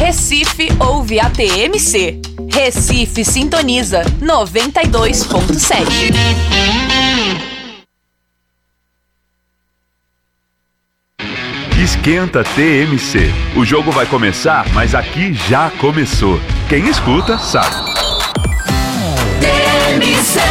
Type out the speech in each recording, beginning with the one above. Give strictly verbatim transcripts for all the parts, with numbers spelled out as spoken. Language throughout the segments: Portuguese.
Recife ouve a T M C. Recife sintoniza noventa e dois ponto sete. Esquenta T M C. O jogo vai começar, mas aqui já começou. Quem escuta, sabe. T M C.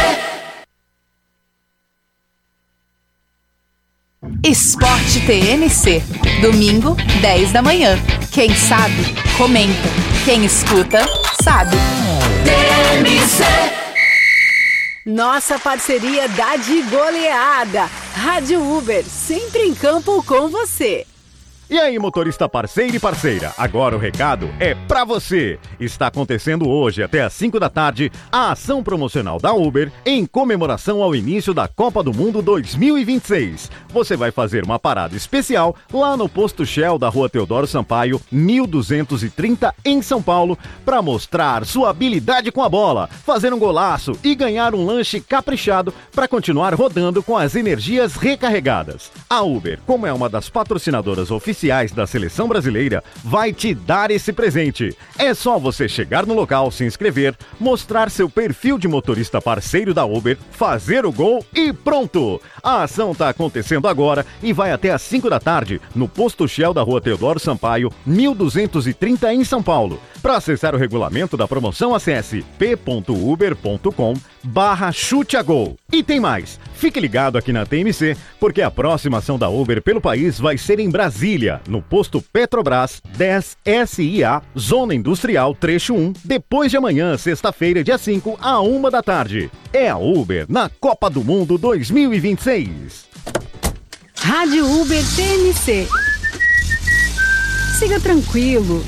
Esporte T M C. Domingo, dez da manhã. Quem sabe, comenta. Quem escuta, sabe. T M C. Nossa parceria dá de goleada. Rádio Uber, sempre em campo com você. E aí, motorista parceiro e parceira, agora o recado é pra você. Está acontecendo hoje, até às cinco da tarde, a ação promocional da Uber em comemoração ao início da Copa do Mundo dois mil e vinte e seis. Você vai fazer uma parada especial lá no posto Shell da Rua Teodoro Sampaio, mil duzentos e trinta, em São Paulo, para mostrar sua habilidade com a bola, fazer um golaço e ganhar um lanche caprichado para continuar rodando com as energias recarregadas. A Uber, como é uma das patrocinadoras oficiais da Seleção Brasileira, vai te dar esse presente. É só você chegar no local, se inscrever, mostrar seu perfil de motorista parceiro da Uber, fazer o gol e pronto! A ação está acontecendo agora e vai até às cinco da tarde no posto Shell da Rua Teodoro Sampaio, mil duzentos e trinta, em São Paulo. Para acessar o regulamento da promoção, acesse p.uber.com barra chute a gol. E tem mais, fique ligado aqui na T M C, porque a próxima ação da Uber pelo país vai ser em Brasília, no posto Petrobras dez S I A, Zona Industrial Trecho um, depois de amanhã, sexta-feira, dia cinco, à uma da tarde. É a Uber na Copa do Mundo dois mil e vinte e seis. Rádio Uber T M C. Siga tranquilo.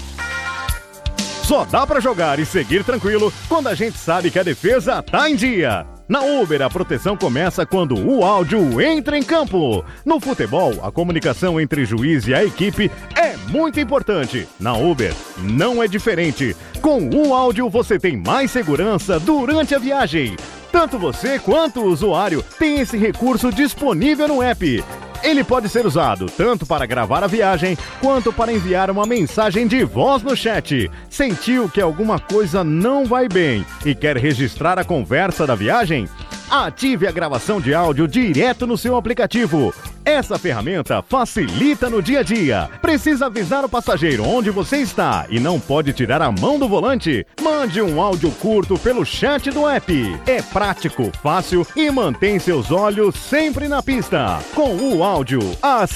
Só dá pra jogar e seguir tranquilo quando a gente sabe que a defesa tá em dia. Na Uber, a proteção começa quando o áudio entra em campo. No futebol, a comunicação entre juiz e a equipe é muito importante. Na Uber, não é diferente. Com o áudio, você tem mais segurança durante a viagem. Tanto você quanto o usuário tem esse recurso disponível no app. Ele pode ser usado tanto para gravar a viagem, quanto para enviar uma mensagem de voz no chat. Sentiu que alguma coisa não vai bem e quer registrar a conversa da viagem? Ative a gravação de áudio direto no seu aplicativo. Essa ferramenta facilita no dia a dia. Precisa avisar o passageiro onde você está e não pode tirar a mão do volante? Mande um áudio curto pelo chat do app. É prático, fácil e mantém seus olhos sempre na pista. Com o áudio, a